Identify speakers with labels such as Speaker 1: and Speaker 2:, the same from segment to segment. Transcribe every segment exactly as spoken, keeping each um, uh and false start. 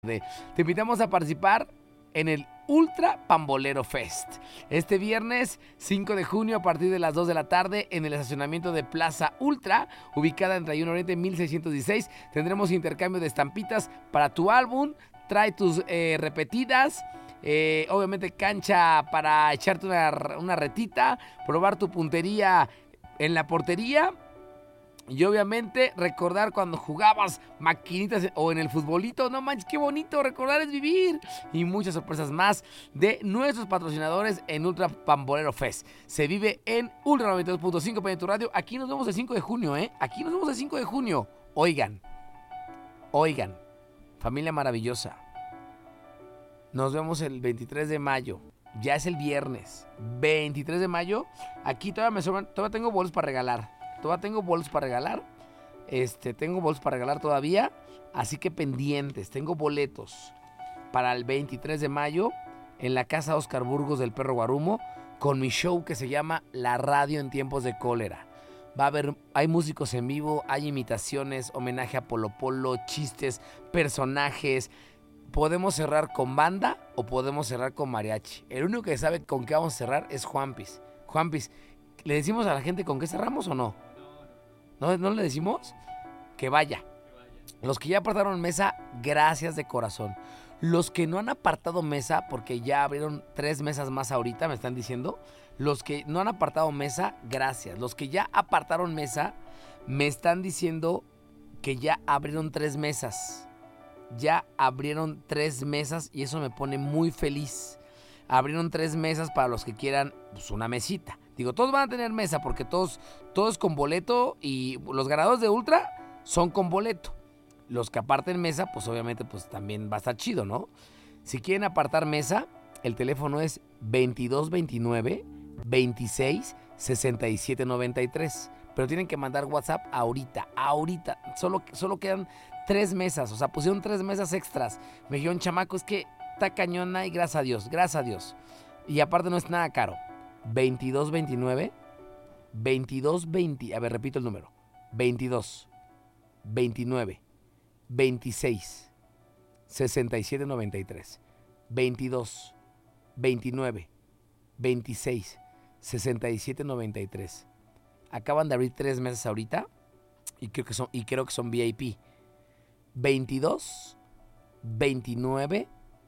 Speaker 1: Te invitamos a participar en el Ultra Pambolero Fest. Este viernes cinco de junio a partir de las dos de la tarde en el estacionamiento de Plaza Ultra, ubicada en Rayón Oriente mil seiscientos dieciséis. Tendremos intercambio de estampitas para tu álbum. Trae tus eh, repetidas. Eh, obviamente cancha para echarte una, una retita. Probar tu puntería en la portería. Y obviamente recordar cuando jugabas maquinitas o en el futbolito. No manches, qué bonito, recordar es vivir. Y muchas sorpresas más de nuestros patrocinadores en Ultra Pambolero Fest. Se vive en Ultra noventa y dos punto cinco P en tu radio. Aquí nos vemos el cinco de junio, ¿eh? Aquí nos vemos el cinco de junio. Oigan, oigan, familia maravillosa. Nos vemos el veintitrés de mayo. Ya es el viernes. veintitrés de mayo. Aquí todavía me sobran, todavía tengo boletos para regalar. Todavía tengo boletos para regalar. Este, tengo boletos para regalar todavía. Así que pendientes. Tengo boletos para el veintitrés de mayo en la casa Oscar Burgos del Perro Guarumo con mi show que se llama La Radio en Tiempos de Cólera. Va a haber, hay músicos en vivo, hay imitaciones, homenaje a Polo Polo, chistes, personajes. Podemos cerrar con banda o podemos cerrar con mariachi. El único que sabe con qué vamos a cerrar es Juanpis. Juanpis, ¿le decimos a la gente con qué cerramos o no? ¿No, no le decimos? Que vaya. Los que ya apartaron mesa, gracias de corazón. Los que no han apartado mesa, porque ya abrieron tres mesas más ahorita, me están diciendo. Los que no han apartado mesa, gracias. Los que ya apartaron mesa, me están diciendo que ya abrieron tres mesas. Ya abrieron tres mesas y eso me pone muy feliz. Abrieron tres mesas para los que quieran pues, una mesita. Digo, todos van a tener mesa porque todos, todos con boleto y los ganadores de Ultra son con boleto. Los que aparten mesa, pues obviamente pues también va a estar chido, ¿no? Si quieren apartar mesa, el teléfono es veintidós veintinueve veintiséis sesenta y siete noventa y tres. Pero tienen que mandar WhatsApp ahorita, ahorita. Solo, solo quedan tres mesas, o sea, pusieron tres mesas extras. Me dijeron, chamaco, es que está cañona y gracias a Dios, gracias a Dios. Y aparte no es nada caro. veintidós veintinueve veintidós veinte, a ver, repito el número. veintidós veintinueve veintiséis sesenta y siete noventa y tres. veintidós veintinueve veintiséis sesenta y siete noventa y tres. Acaban de abrir tres mesas ahorita y creo que son, y creo que son V I P. veintidós veintinueve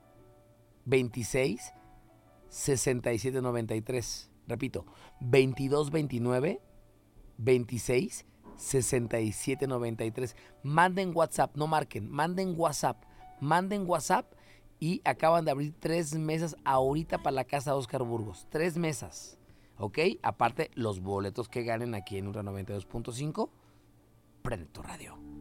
Speaker 1: veintiséis sesenta y siete noventa y tres. Repito, veintidós veintinueve veintiséis sesenta y siete noventa y tres. Manden WhatsApp, no marquen, manden WhatsApp, manden WhatsApp y acaban de abrir tres mesas ahorita para la casa de Oscar Burgos. Tres mesas, ¿ok? Aparte, los boletos que ganen aquí en Ultra noventa y dos punto cinco. Prende tu radio.